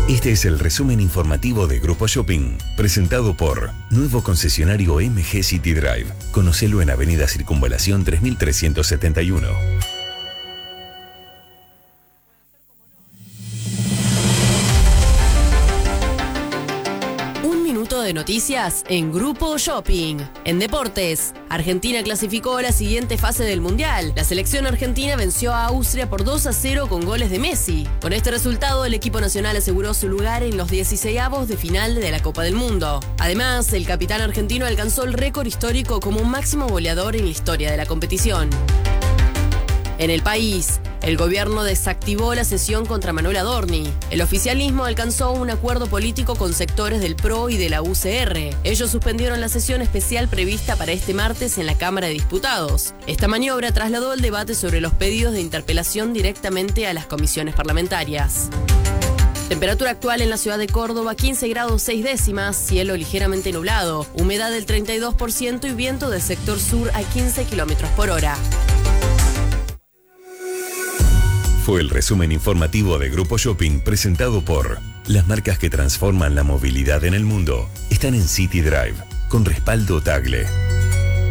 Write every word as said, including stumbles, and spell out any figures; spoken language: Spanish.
Este es el resumen informativo de Grupo Shopping, presentado por Nuevo Concesionario M G City Drive. Conocelo en Avenida Circunvalación tres mil trescientos setenta y uno. De noticias en Grupo Shopping. En deportes, Argentina clasificó a la siguiente fase del Mundial. La selección argentina venció a Austria por dos a cero con goles de Messi. Con este resultado, el equipo nacional aseguró su lugar en los dieciseisavos de final de la Copa del Mundo. Además, el capitán argentino alcanzó el récord histórico como máximo goleador en la historia de la competición. En el país, el gobierno desactivó la sesión contra Manuel Adorni. El oficialismo alcanzó un acuerdo político con sectores del P R O y de la U C R. Ellos suspendieron la sesión especial prevista para este martes en la Cámara de Diputados. Esta maniobra trasladó el debate sobre los pedidos de interpelación directamente a las comisiones parlamentarias. Temperatura actual en la ciudad de Córdoba, quince grados seis décimas, cielo ligeramente nublado, humedad del treinta y dos por ciento y viento del sector sur a quince kilómetros por hora. Fue el resumen informativo de Grupo Shopping presentado por las marcas que transforman la movilidad en el mundo. Están en City Drive, con respaldo Tagle.